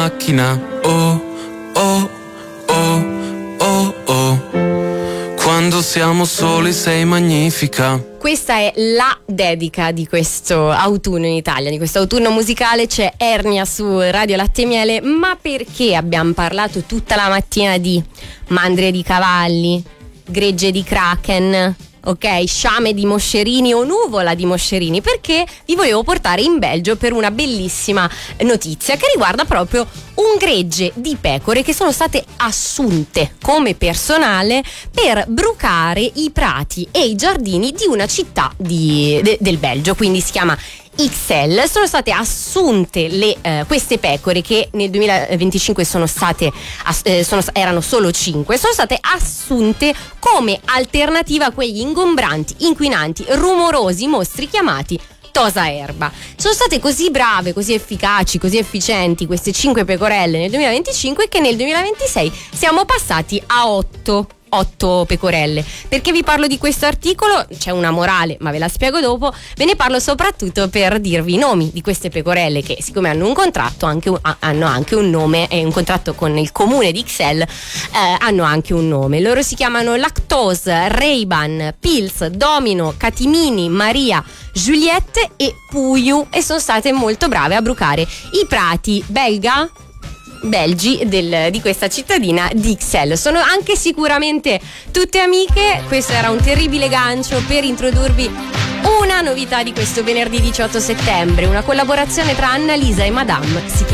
macchina. Oh, oh, oh, oh, oh. Quando siamo soli sei magnifica. Questa è la dedica di questo autunno in Italia, di questo autunno musicale. C'è Ernia su Radio Latte e Miele. Ma perché abbiamo parlato tutta la mattina di mandrie di cavalli, gregge di kraken, ok, sciame di moscerini o nuvola di moscerini? Perché vi volevo portare in Belgio per una bellissima notizia che riguarda proprio un gregge di pecore che sono state assunte come personale per brucare i prati e i giardini di una città del Belgio, quindi si chiama Ixelles. Sono state assunte queste pecore che nel 2025 erano solo 5, sono state assunte come alternativa a quegli ingombranti, inquinanti, rumorosi mostri chiamati tosa erba. Sono state così brave, così efficaci, così efficienti queste 5 pecorelle nel 2025 che nel 2026 siamo passati a 8 pecorelle. Perché vi parlo di questo articolo? C'è una morale, ma ve la spiego dopo. Ve ne parlo soprattutto per dirvi i nomi di queste pecorelle che, siccome hanno un contratto, hanno anche un nome, e un contratto con il comune di Ixelles, hanno anche un nome. Loro si chiamano Lactose, Ray-Ban, Pils, Domino, Catimini, Maria, Juliette e Puyu, e sono state molto brave a brucare i prati belgi di questa cittadina di Ixelles. Sono anche sicuramente tutte amiche. Questo era un terribile gancio per introdurvi una novità di questo venerdì 18 settembre, una collaborazione tra Annalisa e Madame. Si chiama